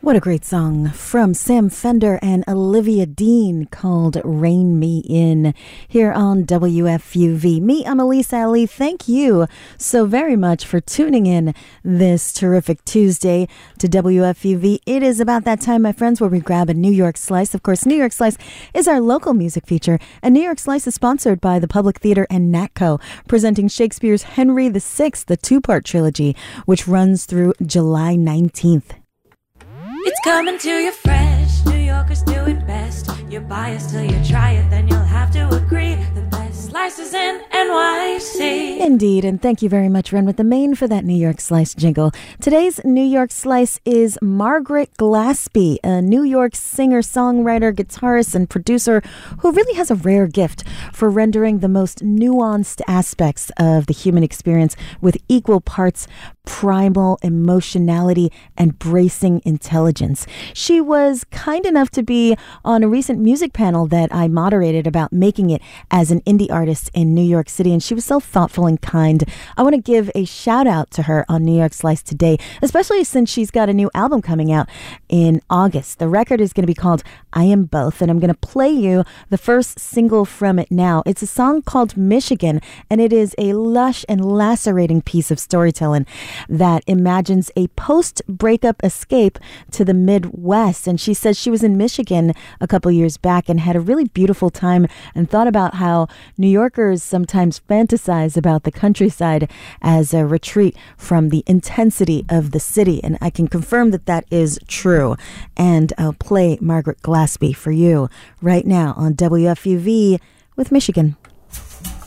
What a great song from Sam Fender and Olivia Dean called Rein Me In here on WFUV. Me, I'm Elise Ali. Thank you so very much for tuning in this terrific Tuesday to WFUV. It is about that time, my friends, where we grab a New York Slice. Of course, New York Slice is our local music feature, and New York Slice is sponsored by the Public Theater and NATCO, presenting Shakespeare's Henry VI, the two-part trilogy, which runs through July 19th. It's coming to you fresh. New Yorkers do it best. You're biased till you try it, then you'll have to agree. The best slices in NYC. Indeed, and thank you very much, Ren, with the main for that New York Slice jingle. Today's New York Slice is Margaret Glaspie, a New York singer, songwriter, guitarist, and producer who really has a rare gift for rendering the most nuanced aspects of the human experience with equal parts primal emotionality and bracing intelligence. She was kind enough to be on a recent music panel that I moderated about making it as an indie artist in New York City, and she was so thoughtful and kind. I want to give a shout out to her on New York Slice today, especially since she's got a new album coming out in August. The record is going to be called I Am Both, and I'm going to play you the first single from it now. It's a song called Michigan, and it is a lush and lacerating piece of storytelling that imagines a post-breakup escape to the Midwest. And she says she was in Michigan a couple years back and had a really beautiful time and thought about how New Yorkers sometimes fantasize about the countryside as a retreat from the intensity of the city. And I can confirm that that is true. And I'll play Margaret Glaspie for you right now on WFUV with Michigan.